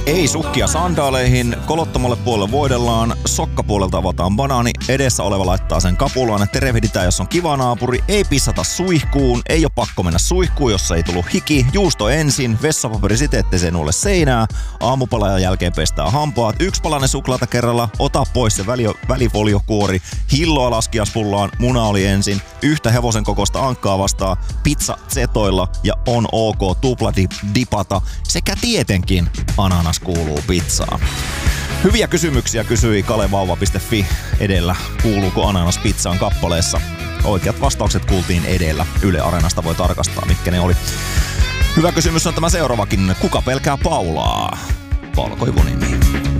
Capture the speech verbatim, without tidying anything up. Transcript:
Ei sukkia sandaaleihin, kolottomalle puolelle voidellaan, sokkapuolelta avataan banaani, edessä oleva laittaa sen kapulaan, että tervehditään, jos on kiva naapuri, ei pissata suihkuun, ei ole pakko mennä suihkuun, jos ei tullut hiki, juusto ensin, vessapaperi siteetteeseen nuolle seinää, aamupalajan jälkeen pestää hampaat, yksi palanen suklaata kerralla, ota pois se väli, välifoliokuori, hilloa laskiaspullaan, muna oli ensin, yhtä hevosen kokoista ankkaa vastaan, pizza zetoilla ja on ok tupla dipata sekä tietenkin ananas kuuluu pizzaan. Hyviä kysymyksiä kysyi kalevauva piste fi edellä. Kuuluuko ananas pizzaan kappaleessa? Oikeat vastaukset kuultiin edellä. Yle Areenasta voi tarkastaa, mitkä ne oli. Hyvä kysymys on tämä seuraavakin. Kuka pelkää Paulaa? Paula Koivunimi.